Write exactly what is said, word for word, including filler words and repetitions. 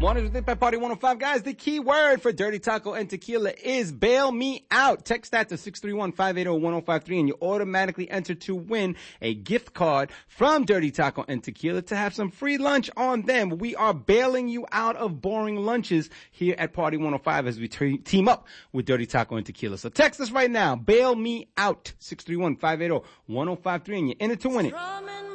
Mornings with Impact Party one oh five. Guys, the key word for Dirty Taco and Tequila is bail me out. Text that to six three one, five eight zero, one zero five three and you automatically enter to win a gift card from Dirty Taco and Tequila to have some free lunch on them. We are bailing you out of boring lunches here at Party one oh five as we te- team up with Dirty Taco and Tequila. So text us right now. Bail me out. six three one, five eight zero, one zero five three and you're in it to win it.